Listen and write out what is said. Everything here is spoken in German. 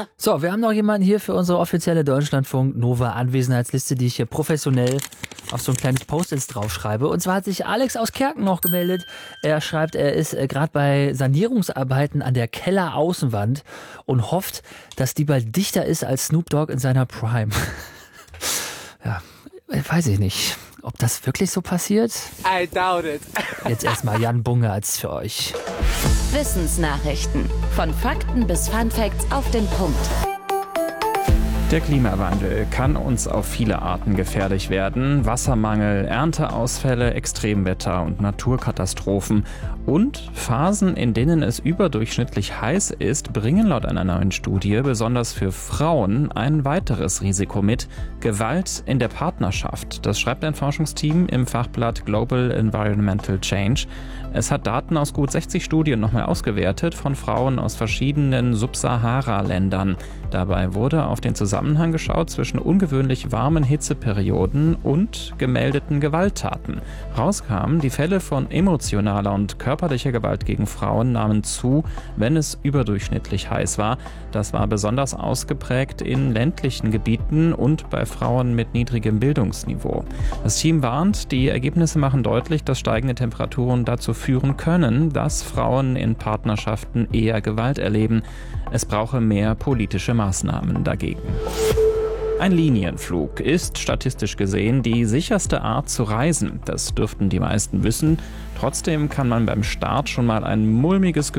So, wir haben noch jemanden hier für unsere offizielle Deutschlandfunk Nova Anwesenheitsliste, die ich hier professionell auf so ein kleines Post-its draufschreibe. Und zwar hat sich Alex aus Kerken noch gemeldet. Er schreibt, er ist gerade bei Sanierungsarbeiten an der Kelleraußenwand und hofft, dass die bald dichter ist als Snoop Dogg in seiner Prime. Ja, weiß ich nicht, ob das wirklich so passiert. I doubt it. Jetzt erstmal Jan Bungertz für euch. Wissensnachrichten. Von Fakten bis Funfacts auf den Punkt. Der Klimawandel kann uns auf viele Arten gefährlich werden. Wassermangel, Ernteausfälle, Extremwetter und Naturkatastrophen. Und Phasen, in denen es überdurchschnittlich heiß ist, bringen laut einer neuen Studie besonders für Frauen ein weiteres Risiko mit: Gewalt in der Partnerschaft. Das schreibt ein Forschungsteam im Fachblatt Global Environmental Change. Es hat Daten aus gut 60 Studien nochmal ausgewertet von Frauen aus verschiedenen Subsahara-Ländern. Dabei wurde auf den Zusammenhang geschaut zwischen ungewöhnlich warmen Hitzeperioden und gemeldeten Gewalttaten. Rauskam, die Fälle von emotionaler und körperlicher Gewalt gegen Frauen nahmen zu, wenn es überdurchschnittlich heiß war. Das war besonders ausgeprägt in ländlichen Gebieten und bei Frauen mit niedrigem Bildungsniveau. Das Team warnt, die Ergebnisse machen deutlich, dass steigende Temperaturen dazu führen können, dass Frauen in Partnerschaften eher Gewalt erleben. Es brauche mehr politische Maßnahmen dagegen. Ein Linienflug ist statistisch gesehen die sicherste Art zu reisen. Das dürften die meisten wissen. Trotzdem kann man beim Start schon mal ein mulmiges